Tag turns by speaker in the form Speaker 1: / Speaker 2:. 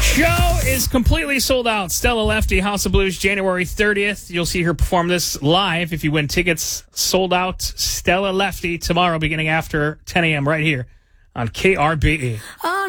Speaker 1: Show is completely sold out. Stella Lefty, House of Blues, January 30th. You'll see her perform this live if you win tickets. Sold out. Stella Lefty tomorrow beginning after 10 a.m. right here on KRBE.